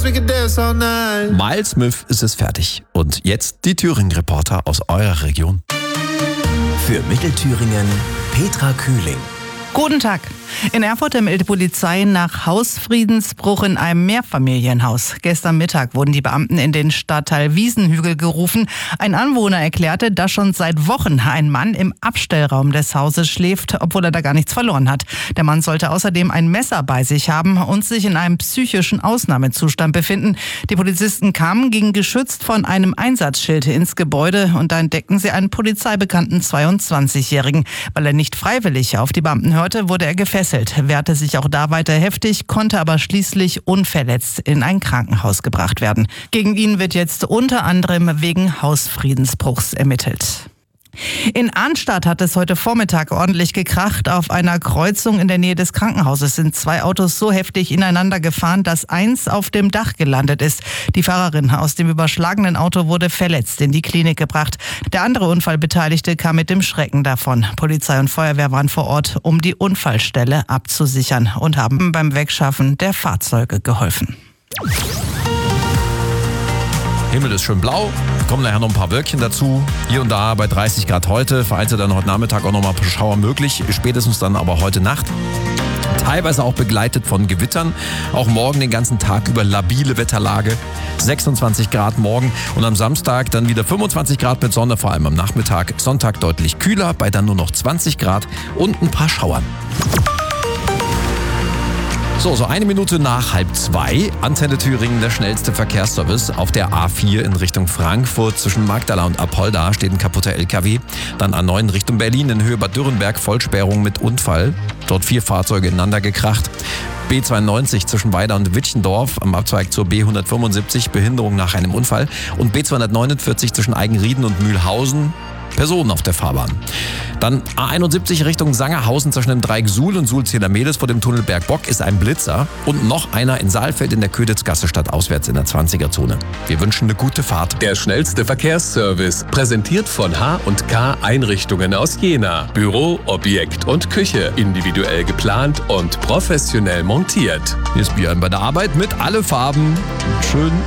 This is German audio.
we could dance all night. Miles Smith ist es fertig. Und jetzt die Thüringen-Reporter aus eurer Region. Für Mittelthüringen Petra Kühling. Guten Tag. In Erfurt ermittelt die Polizei nach Hausfriedensbruch in einem Mehrfamilienhaus. Gestern Mittag wurden die Beamten in den Stadtteil Wiesenhügel gerufen. Ein Anwohner erklärte, dass schon seit Wochen ein Mann im Abstellraum des Hauses schläft, obwohl er da gar nichts verloren hat. Der Mann sollte außerdem ein Messer bei sich haben und sich in einem psychischen Ausnahmezustand befinden. Die Polizisten kamen, gingen geschützt von einem Einsatzschild ins Gebäude und da entdeckten sie einen polizeibekannten 22-Jährigen. Weil er nicht freiwillig auf die Beamten hörte, wurde er gefesselt, wehrte sich auch da weiter heftig, konnte aber schließlich unverletzt in ein Krankenhaus gebracht werden. Gegen ihn wird jetzt unter anderem wegen Hausfriedensbruchs ermittelt. In Arnstadt hat es heute Vormittag ordentlich gekracht. Auf einer Kreuzung in der Nähe des Krankenhauses sind zwei Autos so heftig ineinander gefahren, dass eins auf dem Dach gelandet ist. Die Fahrerin aus dem überschlagenen Auto wurde verletzt in die Klinik gebracht. Der andere Unfallbeteiligte kam mit dem Schrecken davon. Polizei und Feuerwehr waren vor Ort, um die Unfallstelle abzusichern und haben beim Wegschaffen der Fahrzeuge geholfen. Himmel ist schön blau, kommen nachher noch ein paar Wölkchen dazu. Hier und da bei 30 Grad heute, vereinzelt dann heute Nachmittag auch noch mal ein paar Schauer möglich, spätestens dann aber heute Nacht. Teilweise auch begleitet von Gewittern. Auch morgen den ganzen Tag über labile Wetterlage. 26 Grad morgen und am Samstag dann wieder 25 Grad mit Sonne, vor allem am Nachmittag. Sonntag deutlich kühler, bei dann nur noch 20 Grad und ein paar Schauern. So eine Minute nach 1:30. Antenne Thüringen, der schnellste Verkehrsservice. Auf der A4 in Richtung Frankfurt zwischen Magdala und Apolda steht ein kaputter LKW. Dann A9 in Richtung Berlin in Höhe Bad Dürrenberg, Vollsperrung mit Unfall. Dort 4 Fahrzeuge ineinander gekracht. B92 zwischen Weida und Witchendorf am Abzweig zur B175, Behinderung nach einem Unfall. Und B249 zwischen Eigenrieden und Mühlhausen, Personen auf der Fahrbahn. Dann A71 Richtung Sangerhausen zwischen dem Dreieck Suhl und Suhl-Zedermedes vor dem Tunnel Bergbock ist ein Blitzer und noch einer in Saalfeld in der Köditzgasse stadtauswärts in der 20er-Zone. Wir wünschen eine gute Fahrt. Der schnellste Verkehrsservice, präsentiert von H&K Einrichtungen aus Jena. Büro, Objekt und Küche, individuell geplant und professionell montiert. Hier ist Björn bei der Arbeit mit alle Farben. Schön